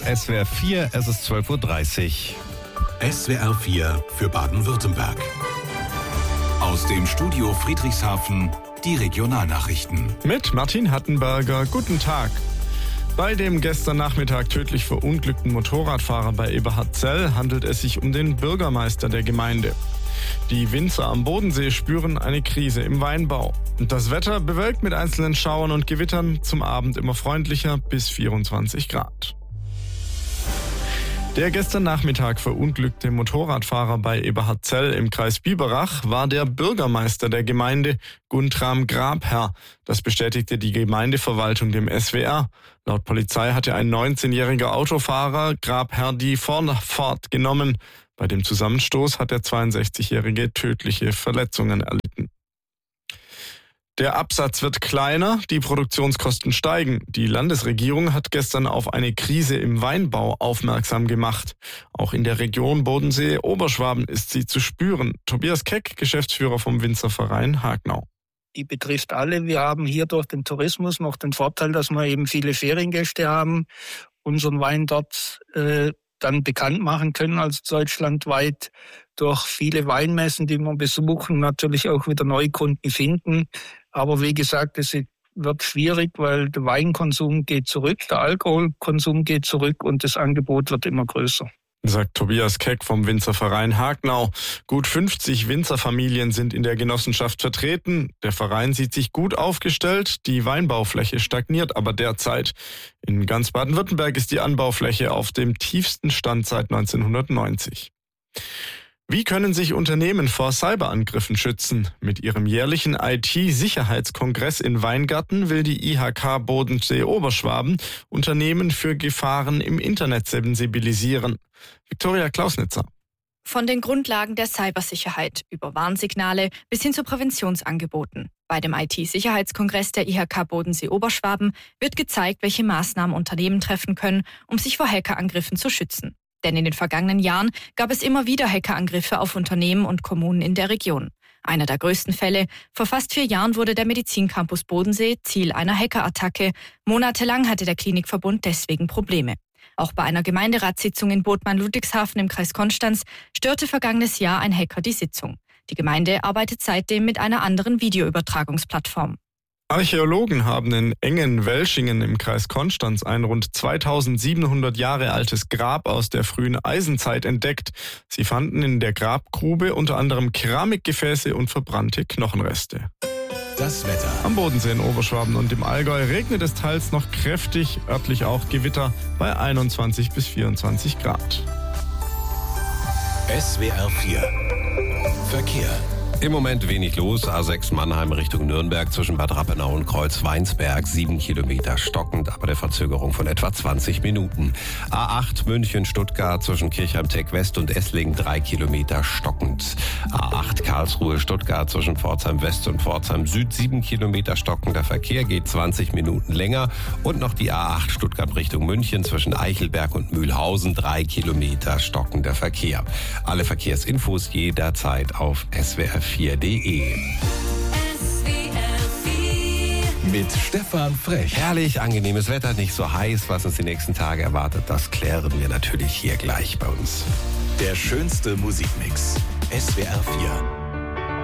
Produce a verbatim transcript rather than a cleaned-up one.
S W R vier, es ist zwölf Uhr dreißig. S W R vier für Baden-Württemberg. Aus dem Studio Friedrichshafen die Regionalnachrichten. Mit Martin Hattenberger, guten Tag. Bei dem gestern Nachmittag tödlich verunglückten Motorradfahrer bei Eberhardzell handelt es sich um den Bürgermeister der Gemeinde. Die Winzer am Bodensee spüren eine Krise im Weinbau. Und das Wetter bewölkt mit einzelnen Schauern und Gewittern, zum Abend immer freundlicher bis vierundzwanzig Grad. Der gestern Nachmittag verunglückte Motorradfahrer bei Eberhardzell im Kreis Biberach war der Bürgermeister der Gemeinde, Guntram Grabherr. Das bestätigte die Gemeindeverwaltung dem S W R. Laut Polizei hatte ein neunzehnjähriger Autofahrer Grabherr die Vorfahrt genommen. Bei dem Zusammenstoß hat der zweiundsechzigjährige tödliche Verletzungen erlitten. Der Absatz wird kleiner, die Produktionskosten steigen. Die Landesregierung hat gestern auf eine Krise im Weinbau aufmerksam gemacht. Auch in der Region Bodensee-Oberschwaben ist sie zu spüren. Tobias Keck, Geschäftsführer vom Winzerverein Hagnau. Die betrifft alle. Wir haben hier durch den Tourismus noch den Vorteil, dass wir eben viele Feriengäste haben, unseren Wein dort äh, dann bekannt machen können als deutschlandweit durch viele Weinmessen, die wir besuchen, natürlich auch wieder Neukunden finden. Aber wie gesagt, es wird schwierig, weil der Weinkonsum geht zurück, der Alkoholkonsum geht zurück und das Angebot wird immer größer. Sagt Tobias Keck vom Winzerverein Hagnau. Gut fünfzig Winzerfamilien sind in der Genossenschaft vertreten. Der Verein sieht sich gut aufgestellt. Die Weinbaufläche stagniert aber derzeit. In ganz Baden-Württemberg ist die Anbaufläche auf dem tiefsten Stand seit neunzehnhundertneunzig. Wie können sich Unternehmen vor Cyberangriffen schützen? Mit ihrem jährlichen I T-Sicherheitskongress in Weingarten will die I H K Bodensee-Oberschwaben Unternehmen für Gefahren im Internet sensibilisieren. Viktoria Klausnitzer. Von den Grundlagen der Cybersicherheit über Warnsignale bis hin zu Präventionsangeboten. Bei dem I T-Sicherheitskongress der I H K Bodensee-Oberschwaben wird gezeigt, welche Maßnahmen Unternehmen treffen können, um sich vor Hackerangriffen zu schützen. Denn in den vergangenen Jahren gab es immer wieder Hackerangriffe auf Unternehmen und Kommunen in der Region. Einer der größten Fälle: Vor fast vier Jahren wurde der Medizincampus Bodensee Ziel einer Hackerattacke. Monatelang hatte der Klinikverbund deswegen Probleme. Auch bei einer Gemeinderatssitzung in Bodman-Ludwigshafen im Kreis Konstanz störte vergangenes Jahr ein Hacker die Sitzung. Die Gemeinde arbeitet seitdem mit einer anderen Videoübertragungsplattform. Archäologen haben in Engen-Welschingen im Kreis Konstanz ein rund zweitausendsiebenhundert Jahre altes Grab aus der frühen Eisenzeit entdeckt. Sie fanden in der Grabgrube unter anderem Keramikgefäße und verbrannte Knochenreste. Das Wetter. Am Bodensee in Oberschwaben und im Allgäu regnet es teils noch kräftig, örtlich auch Gewitter bei einundzwanzig bis vierundzwanzig Grad. S W R vier Verkehr. Im Moment wenig los. A sechs Mannheim Richtung Nürnberg zwischen Bad Rappenau und Kreuzweinsberg. Sieben Kilometer stockend, aber der Verzögerung von etwa zwanzig Minuten. A acht München-Stuttgart zwischen Kirchheim-Tech West und Esslingen. Drei Kilometer stockend. A acht Karlsruhe-Stuttgart zwischen Pforzheim West und Pforzheim Süd. Sieben Kilometer stockend. Der Verkehr geht zwanzig Minuten länger. Und noch die A acht Stuttgart Richtung München zwischen Eichelberg und Mühlhausen. Drei Kilometer stockender Verkehr. Alle Verkehrsinfos jederzeit auf S W R vier punkt de. Mit Stefan Frech. Herrlich, angenehmes Wetter, nicht so heiß. Was uns die nächsten Tage erwartet, das klären wir natürlich hier gleich bei uns. Der schönste Musikmix. S W R vier.